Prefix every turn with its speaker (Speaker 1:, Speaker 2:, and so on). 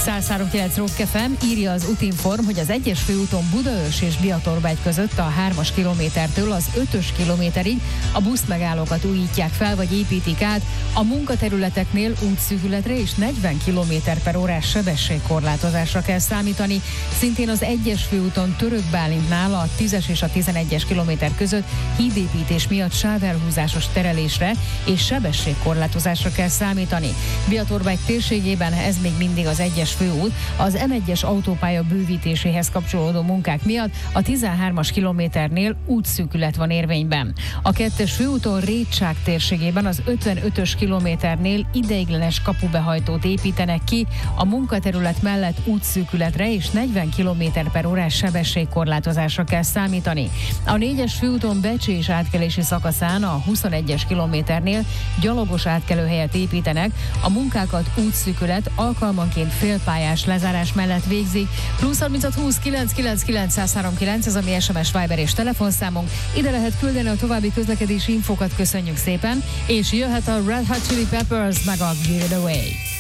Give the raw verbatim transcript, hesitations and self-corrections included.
Speaker 1: száz három kilenc Rock ef em, írja az Utinform, hogy az egyes főúton Budaörs és Biatorbágy között a hármas kilométertől az ötös kilométerig a buszmegállókat újítják fel vagy építik át, a munkaterületeknél útszűkületre és negyven kilométer per órás sebességkorlátozásra kell számítani. Szintén az egyes főúton Török Bálintnál a tízes és a tizenegyes kilométer között hídépítés miatt sávelhúzásos terelésre és sebességkorlátozásra kell számítani. Biatorbágy térségében ez még mindig az egyes főút, az em egyes autópálya bővítéséhez kapcsolódó munkák miatt a tizenhármas kilométernél útszűkület van érvényben. A kettes főúton Rétság térségében az ötvenötös kilométernél ideiglenes kapubehajtót építenek ki, a munkaterület mellett útszűkületre és negyven kilométer per órás sebességkorlátozásra kell számítani. A négyes főúton Becsés átkelési szakaszán a huszonegyes kilométernél gyalogos átkelőhelyet építenek, a munkákat útszűkület alkalmanként félpályás lezárás mellett végzik. Plusz harminchat húsz kilenc kilenc kilenc száz három kilenc, ez a mi es em es, Viber és telefonszámunk. Ide lehet küldeni a további közlekedési infokat, köszönjük szépen, és jöhet a Red Hot Chili Peppers meg a Give It Away.